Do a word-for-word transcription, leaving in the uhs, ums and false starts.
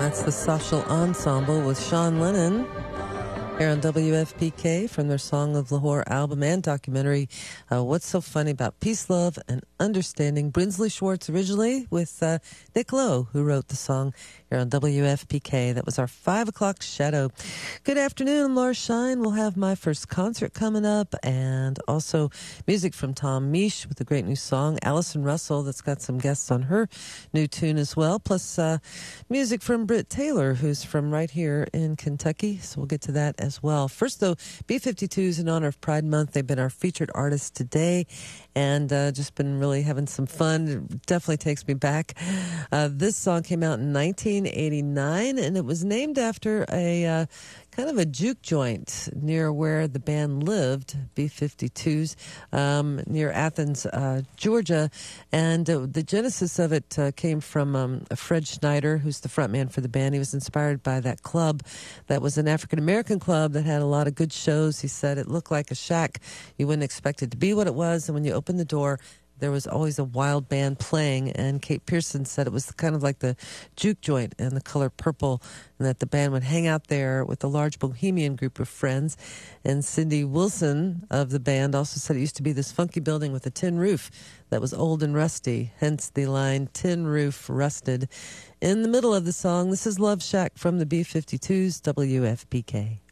That's the Social Ensemble with Sean Lennon here on W F P K from their Song of Lahore album and documentary, uh, What's So Funny About Peace, Love, and Understanding. Brinsley Schwartz originally with uh, Nick Lowe, who wrote the song here on W F P K. That was our five o'clock shadow. Good afternoon, I'm Laura Shine. We'll have my first concert coming up, and also music from Tom Misch with a great new song. Allison Russell, that's got some guests on her new tune as well, plus uh, music from Britt Taylor, who's from right here in Kentucky, so we'll get to that as well. First, though, B fifty-twos in honor of Pride Month. They've been our featured artists today, and uh, just been really having some fun. It definitely takes me back. Uh, this song came out in nineteen eighty-nine, and it was named after a uh, kind of a juke joint near where the band lived, B fifty-twos, um, near Athens, uh, Georgia. And uh, the genesis of it uh, came from um, Fred Schneider, who's the frontman for the band. He was inspired by that club that was an African-American club that had a lot of good shows. He said it looked like a shack. You wouldn't expect it to be what it was, and when you opened the door, there was always a wild band playing, and Kate Pearson said it was kind of like the juke joint and the color purple, and that the band would hang out there with a large bohemian group of friends. And Cindy Wilson of the band also said it used to be this funky building with a tin roof that was old and rusty, hence the line, tin roof rusted. In the middle of the song, this is Love Shack from the B fifty-twos, W F P K.